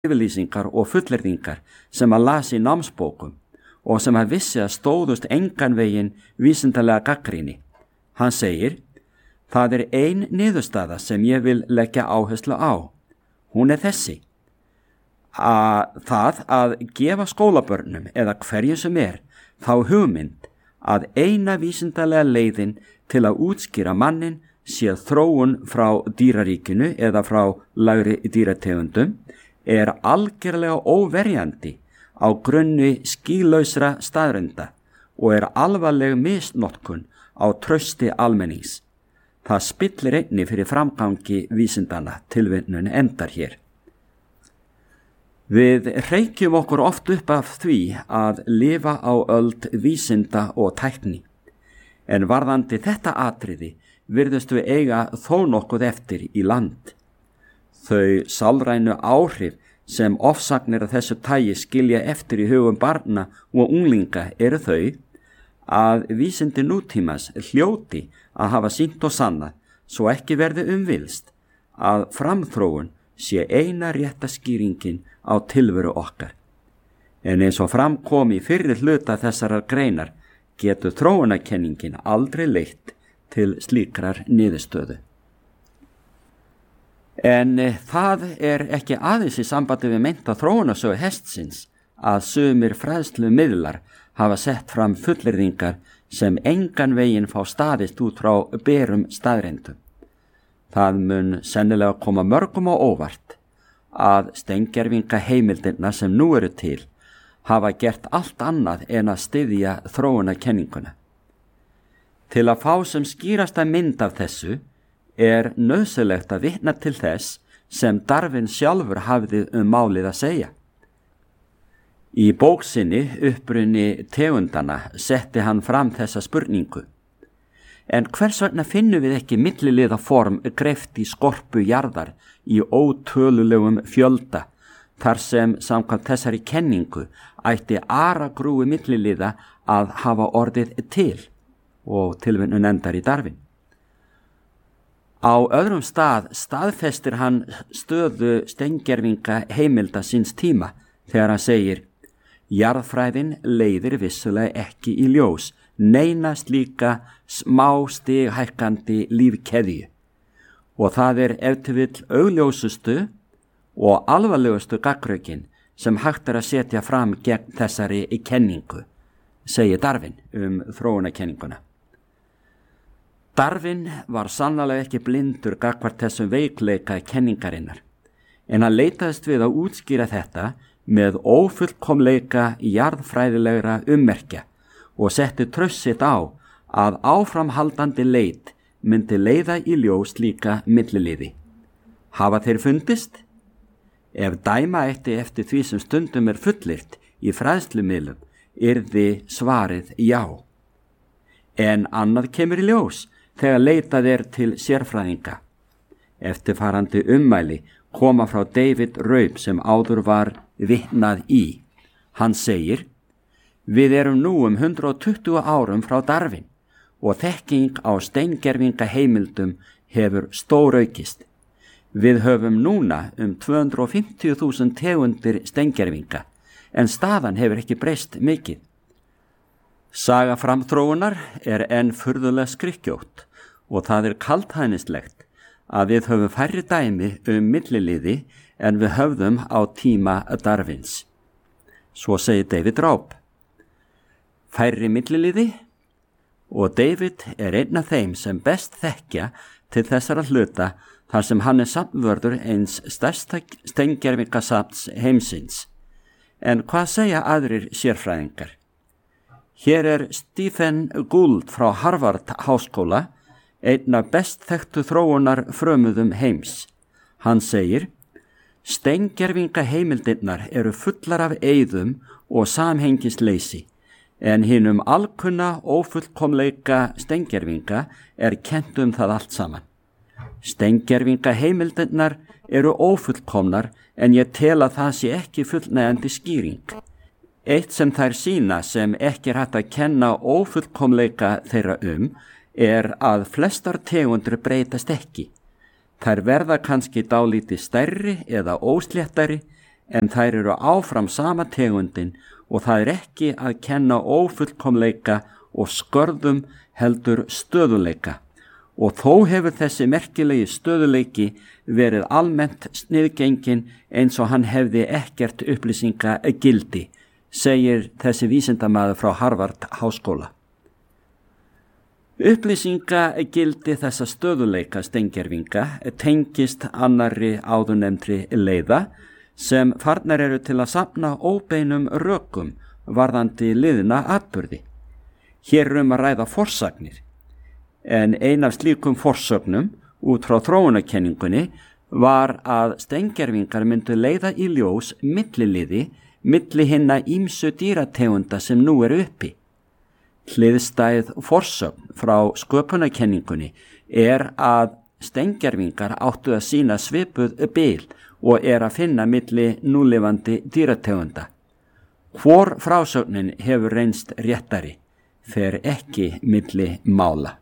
yfirlýsingar og fullyrðingar sem að las í námsbókum og sem að vissi að stóðust engan veginn vísindalega gagnrýni. Hann segir: það er ein niðurstaða sem ég vil leggja áherslu á. Hún er þessi: það að gefa skólabörnum eða hverju sem þá hugmynd að eina vísindalega leiðin til að útskýra mannin sé þróun frá dýraríkinu eða frá lægri dýrategundum algerlega óverjandi á grunni skýlausra staðreynda og alvarleg misnotkun á trausti almennings. Það spillir einnig fyrir framgangi vísindana. Tilvitnun endar hér. Við hreykjum okkur oft upp af því að lifa á öld vísinda og tækni, en varðandi þetta atriði virðust við eiga þó nokkuð eftir í land. Þau sálrænu áhrif sem ofsagnir af þessu tagi skilja eftir í hugum barna og unglinga þau að vísindi nútímas hljóti að hafa sýnt og sannað, svo ekki verði umvillst, að framþróun sé eina rétta skýringin á tilveru okkar. En eins og fram kom í fyrri hluta þessarar greinar getur þróunarkenningin aldrei leitt til slíkrar niðurstöðu. En það ekki aðeins í sambandi við meinta þróunarsögu hestsins að sumir fræðslumiðlar hafa sett fram fullyrðingar sem engan veginn fá staðist út frá berum staðreyndum. Það mun sennilega koma mörgum á óvart að steingervinga heimildirnar sem nú eru til hafa gert allt annað en að styðja þróunarkenninguna. Til að fá sem skýrasta mynd af þessu nauðsynlegt að vitna til þess sem Darwin sjálfur hafði málið að segja. Í bók sinni Uppruni tegundana setti hann fram þessa spurningu: en hvers vegna finnum við ekki milliliða form greypt í skorpu jarðar í ótölulegum fjölda, þar sem samkvæmt þessari kenningu ætti aragrúi milliliða að hafa orðið til, og tilvitnun endar í Darwin. Á öðrum stað staðfestir hann stöðu steingervinga heimilda síns tíma þegar hann segir: jarðfræðin leiðir vissulega ekki í ljós neina slíka smá stighækkandi lífkeðju, og það ef til vill augljósustu og alvarlegustu gaggrökin sem hægt að setja fram gegn þessari kenningu, segir Darwin þróunarkenninguna. Darwin var sannarlega ekki blindur gagnvart þessum veikleika kenningarinnar, en hann leitaðist við að útskýra þetta með ófullkomleika jarðfræðilegra ummerkja og setti traust sitt á að áframhaldandi leit myndi leiða í ljós líka milliliði. Hafa þeir fundist? Ef dæma ætti eftir því sem stundum fullyrt í fræðslumiðlum yrði svarið já. En annað kemur í ljós þegar leitað til sérfræðinga. Eftirfarandi ummæli koma frá David Raup sem áður var vitnað í. Hann segir: við erum nú 120 árum frá Darwin og þekking á steingervinga heimildum hefur stóraukist. Við höfum núna 250.000 tegundir steingervinga, en staðan hefur ekki breyst mikið. Saga framþróunar enn furðulega skrykkjótt og það kaldhæðnislegt að við höfum færri dæmi milliliði en við höfðum á tíma Darwins. Svo segir David Raup. Færri milliliði, og David einn af þeim sem best þekkja til þessara hluta þar sem hann safnvörður eins stærsta steingervingasafns heimsins. En hvað segja aðrir sérfræðingar? Hér Stephen Gould frá Harvard háskóla, einn af best þekktu þróunar frömuðum heims. Hann segir: steingervinga heimildirnar eru fullar af eyðum og samhengisleysi, en hinum alkunna ófullkomleika steingervinga kennt það allt saman. Steingervinga heimildirnar eru ófullkomnar, en ég tel að það sé ekki fullnægjandi skýring. Eitt sem þær sýna sem ekki hægt að kenna ófullkomleika þeirra að flestar tegundir breytast ekki. Þær verða kannski dálítið stærri eða ósléttari, en þær eru áfram sama tegundin og það er ekki að kenna ófullkomleika og skörðum heldur stöðuleika. Og þó hefur þessi merkilegi stöðuleiki verið almennt sniðgengin eins og hann hefði ekkert upplýsinga gildi, segir þessi vísindamaður frá Harvard háskóla. Upplýsingagildi þessa stöðuleika steingervinga tengist annarri áðurnefndri leiða sem farnar eru til að safna óbeinum rökum varðandi liðna atburði. Hér að ræða forsagnir, en ein af slíkum forsögnum út frá þróunarkenningunni var að steingervingar myndu leiða í ljós milliliði milli hinna ýmsu dýrategunda sem nú eru uppi. Hliðstæð forsögn frá sköpunarkenningunni er að steingervingar áttu að sýna svipuð bil og er að finna milli núlifandi dýrategunda. Hvor frásögnin hefur reynst réttari, fer ekki milli mála.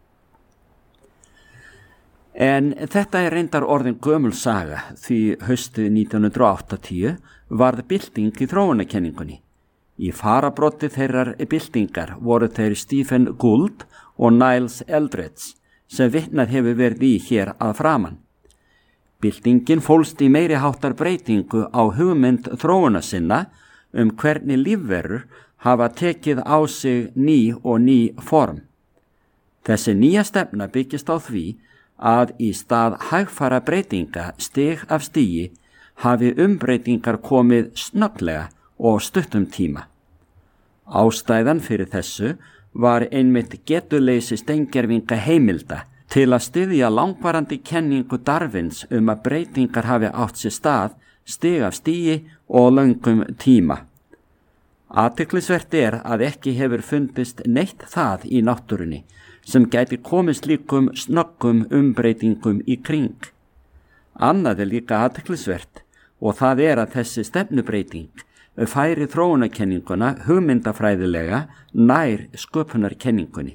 En þetta er reyndar orðin gömul saga því haustið 1980 varð bylting í þróunarkenningunni. Í farabroddi þeirrar byltingar voru þeir Stephen Gould og Niles Eldredge sem vitnað hefur verið í hér að framan. Byltingin fólst í meiri háttar breytingu á hugmynd þróunarsinna hvernig lífverur hafa tekið á sig ný og ný form. Þessi nýja stefna byggist á því að í stað hægfara breytinga stig af stigi hafi umbreytingar komið snögglega og stuttum tíma. Ástæðan fyrir þessu var einmitt getuleysi steingervinga heimilda til að styðja langvarandi kenningu Darwins að breytingar hafi átt sér stað stig af stigi og löngum tíma. Athyglisvert er að ekki hefur fundist neitt það í náttúrunni sem gæti komið slíkum snöggum umbreytingum í kring. Annað er líka athyglisvert og það er að þessi stefnubreyting færi þróunarkenninguna hugmyndafræðilega nær sköpunarkenningunni.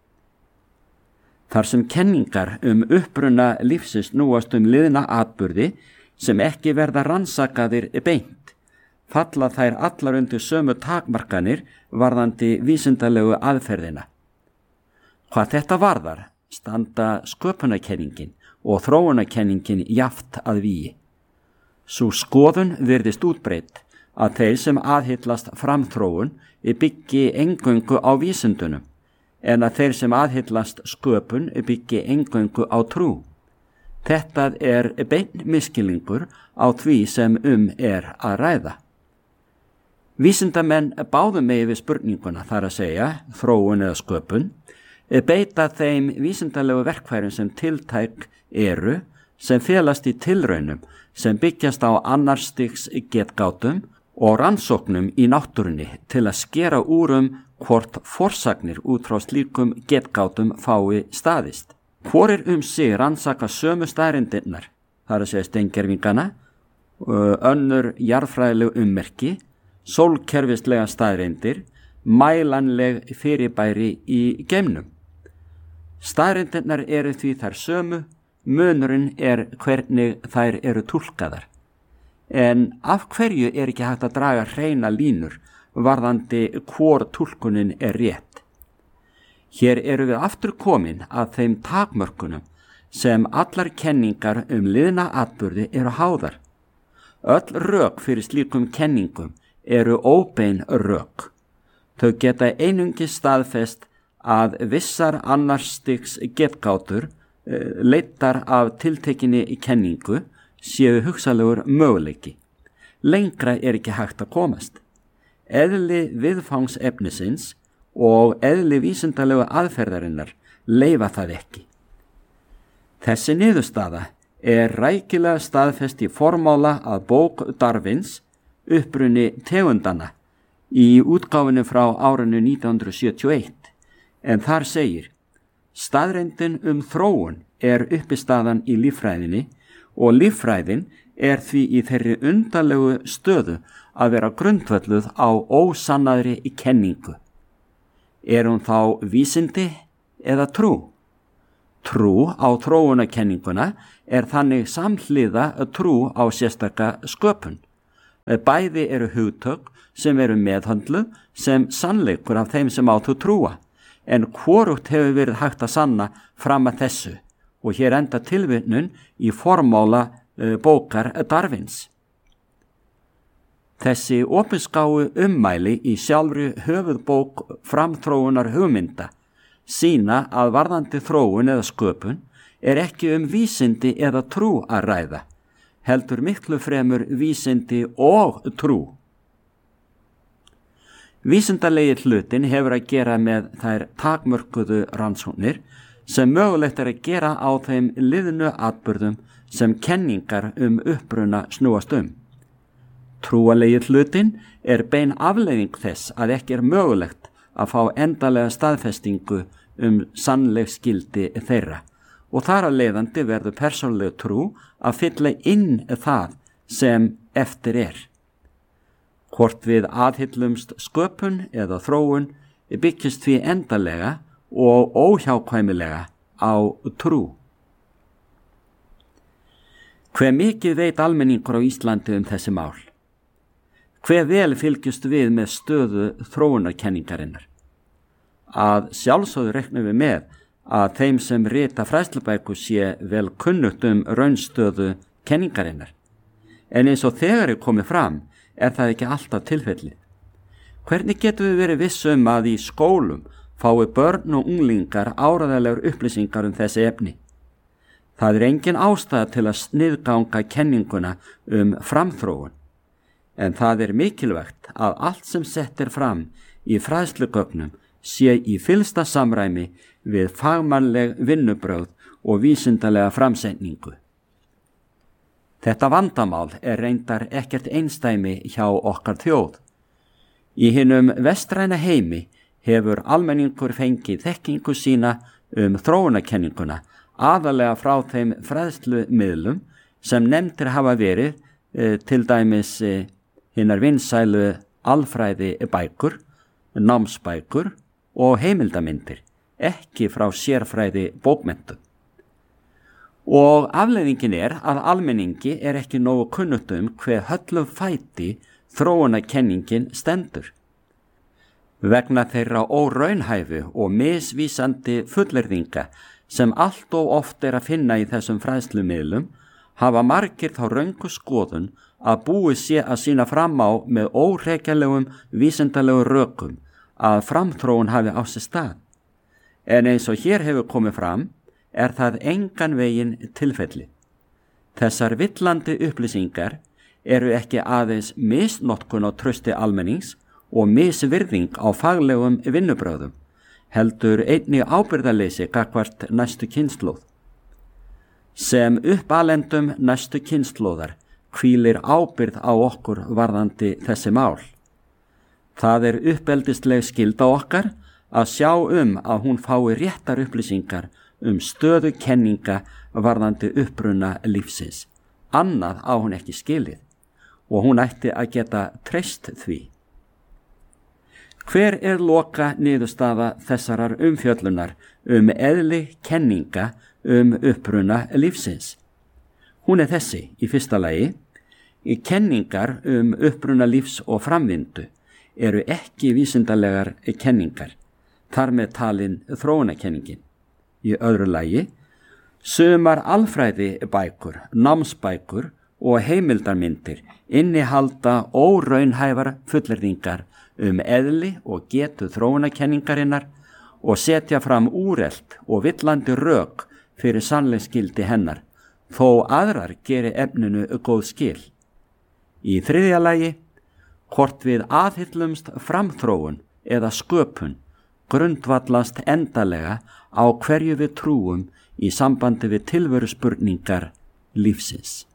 Þar sem kenningar uppruna lífsins snúast liðna atburði sem ekki verða rannsakaðir beint, falla þær allar undir sömu takmarkanir varðandi vísindalegu aðferðina. Hvað þetta varðar standa sköpunarkenningin og þróunarkenningin jafnt að vígi. Sú skoðun virðist útbreidd að þeir sem aðhyllast framþróun byggi eingöngu á vísindunum en að þeir sem aðhyllast sköpun byggi eingöngu á trú. Þetta er beinn misskilningur á því sem er að ræða. Vísindamenn báðum megin við spurninguna, þar að segja þróun eða sköpun, beita þeim vísindalegu verkfærum sem tiltæk eru sem felast í tilraunum sem byggjast á annars stigs getgátum og rannsóknum í náttúrunni til að skera úr hvort forsagnir út frá slíkum getgátum fái staðist. Hvorir sig rannsaka sömu staðreyndirnar, þar að segja steingervingana, önnur jarðfræðileg ummerki, sólkerfislega staðreyndir, mælanleg fyrirbæri í geimnum. Staðreyndirnar eru því þær sömu, munurinn er hvernig þær eru túlkaðar. En af hverju er ekki hægt að draga hreina línur varðandi hvor túlkunin er rétt? Hér eru við aftur komin að þeim takmörkunum sem allar kenningar liðna atburði eru háðar. Öll rök fyrir slíkum kenningum eru óbein rök. Þau geta einungis staðfest að vissar annars stigs getgátur leiddar af tiltekinni kenningu séu hugsanlegur möguleiki. Lengra er ekki hægt að komast. Eðli viðfangsefnisins og eðli vísindalegu aðferðarinnar leyfa það ekki. Þessi niðurstaða er rækilega staðfest í formála að bók Darwins Uppruni tegundana í útgáfunni frá árinu 1971, en þar segir: staðreyndin þróun er uppistaðan í líffræðinni og líffræðin er því í þeirri undarlegu stöðu að vera grundvölluð á ósannaðri kenningu. Er hún þá vísindi eða trú? Trú á þróunarkenninguna er þannig samhliða trú á sérstaka sköpun. Bæði eru hugtök sem eru meðhöndluð sem sannleikur af þeim sem á þú trúa, en hvorugt hefur verið hægt að sanna fram að þessu, og hér enda tilvitnun í formála bókar Darwins. Þessi opinskáu ummæli í sjálfri höfuðbók framþróunar hugmynda sýna að varðandi þróun eða sköpun er ekki vísindi eða trú að ræða, heldur miklu fremur vísindi og trú. Vísindalegi hlutin hefur að gera með þær takmörkuðu rannsóknir sem mögulegt er að gera á þeim liðnu atburðum sem kenningar uppruna snúast Trúalegi hlutin er bein afleiðing þess að ekki er mögulegt að fá endalega staðfestingu sannleiks gildi þeirra, og þar að leiðandi verður persónuleg trú að fylla inn það sem eftir er. Hvort við aðhyllumst sköpun eða þróun byggist því endalega og óhjákvæmilega á trú. Hve mikið veit almenningur á Íslandi þessi mál? Hve vel fylgjust við með stöðu þróunarkenningarinnar? Að sjálfsögðu reiknum við með að þeim sem rita fræðslubækur sé vel kunnugt raunstöðu kenningarinnar. En eins og þegar komið fram er það ekki alltaf tilfellið. Hvernig getum við verið viss að í skólum fái börn og unglingar áreiðanlegar upplýsingar þessi efni? Það er engin ástæða til að sniðganga kenninguna framþróun. En það er mikilvægt að allt sem sett er fram í fræðslugögnum sé í fyllsta samræmi við fagmannleg vinnubrögð og vísindalega framsetningu. Þetta vandamál er reyndar ekkert einstæmi hjá okkar þjóð. Í hinum vestræna heimi hefur almenningur fengið þekkingu sína þróunarkenninguna aðalega frá þeim fræðslumiðlum sem nefndir hafa verið, til dæmis hinar vinsælu alfræði bækur, námsbækur og heimildamindir, ekki frá sérfræði bókmenntum. Og afleiðingin er að almenningi er ekki nógu kunnugt hve höllum fæti þróunarkenningin stendur. Vegna þeirra óraunhæfu og misvísandi fullyrðinga sem allt og oft er að finna í þessum fræðslumiðlum hafa margir þá röngu skoðun að búið sé að sýna fram á með óhrekjanlegum vísindalegum rökum að framþróun hafi á sér stað. En eins og hér hefur komið fram er það engan veginn tilfelli. Þessar villandi upplýsingar eru ekki aðeins misnotkun á trausti almennings og misvirðing á faglegum vinnubrögðum, heldur einnig ábyrgðarleysi gagnvart næstu kynslóð. Sem uppalendum næstu kynslóðar hvílir ábyrgð á okkur varðandi þessi mál. Það er uppeldisleg skylda okkar að sjá að hún fái réttar upplýsingar stöðu kenninga varðandi uppruna lífsins. Annað á hún ekki skilið og hún ætti að geta treyst því. Hver er loka niðurstaða þessarar umfjöllunar eðli kenninga uppruna lífsins? Hún er þessi í fyrsta lagi: kenningar uppruna lífs og framvindu eru ekki vísindalegar kenningar, þar með talin þróunarkenningin. Í öðru lagi, sumar alfræði bækur, námsbækur og heimildarmyndir innihalda óraunhæfar fullyrðingar eðli og getu þróunarkenningarinnar og setja fram úrelt og villandi rök fyrir sannleiksgildi hennar, þó aðrar geri efninu góð skil. Í þriðja lagi, hvort við aðhyllumst framþróun eða sköpun grundvallast endalega á hverju við trúum í sambandi við tilveruspurningar lífsins.